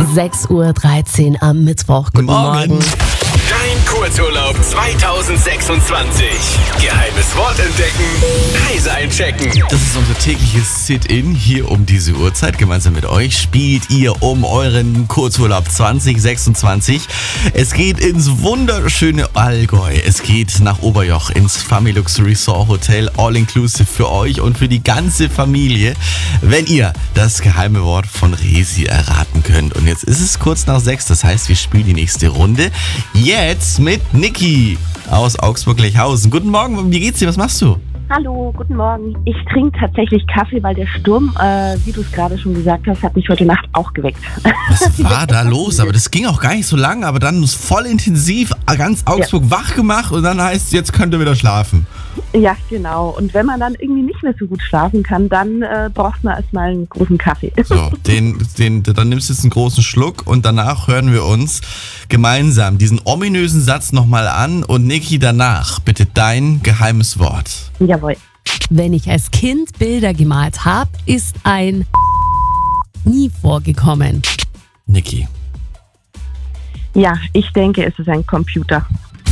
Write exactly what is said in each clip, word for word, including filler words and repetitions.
sechs Uhr dreizehn am Mittwoch. Guten Morgen. Morgen. Dein Kurzurlaub zwanzig sechsundzwanzig. Geheimes Wort entdecken, Reise einchecken. Das ist unser tägliches Sit-In hier um diese Uhrzeit. Gemeinsam mit euch spielt ihr um euren Kurzurlaub zwanzig sechsundzwanzig. Es geht ins wunderschöne Allgäu. Es geht nach Oberjoch ins Familux Resort Hotel. All-inclusive für euch und für die ganze Familie, wenn ihr das geheime Wort von Resi erraten könnt. Und jetzt ist es kurz nach sechs, das heißt, wir spielen die nächste Runde. Jetzt mit Niki aus Augsburg-Lechhausen. Guten Morgen, wie geht's dir? Was machst du? Hallo, guten Morgen. Ich trinke tatsächlich Kaffee, weil der Sturm, äh, wie du es gerade schon gesagt hast, hat mich heute Nacht auch geweckt. Was war da los? Aber das ging auch gar nicht so lange, aber dann voll intensiv ganz Augsburg ja. wach gemacht und dann heißt es, jetzt könnt ihr wieder schlafen. Ja, genau. Und wenn man dann irgendwie nicht mehr so gut schlafen kann, dann äh, braucht man erstmal einen großen Kaffee. So, den, den, dann nimmst du jetzt einen großen Schluck und danach hören wir uns gemeinsam diesen ominösen Satz nochmal an. Und Niki, danach bitte dein geheimes Wort. Jawohl. Wenn ich als Kind Bilder gemalt habe, ist ein nie vorgekommen. Niki. Ja, ich denke, es ist ein Computer.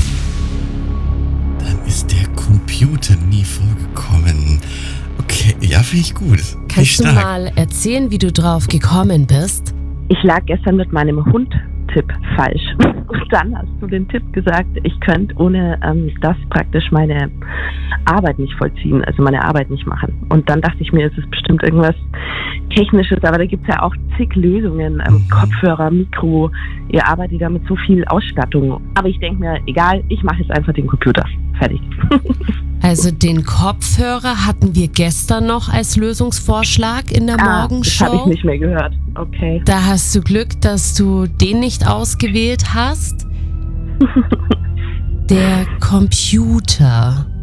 Dann ist der Computer nie vorgekommen. Okay, ja, finde ich gut. Kannst du mal erzählen, wie du drauf gekommen bist? Ich lag gestern mit meinem Hund-Tipp falsch. Und dann hast du den Tipp gesagt, ich könnte ohne ähm, das praktisch meine Arbeit nicht vollziehen, also meine Arbeit nicht machen. Und dann dachte ich mir, es ist bestimmt irgendwas Technisches, aber da gibt es ja auch zig Lösungen, ähm, mhm. Kopfhörer, Mikro, ihr arbeitet ja mit so viel Ausstattung. Aber ich denke mir, egal, ich mache jetzt einfach den Computer. Fertig. Also den Kopfhörer hatten wir gestern noch als Lösungsvorschlag in der ah, Morgenshow. Das habe ich nicht mehr gehört. Okay. Da hast du Glück, dass du den nicht ausgewählt hast. Der Computer.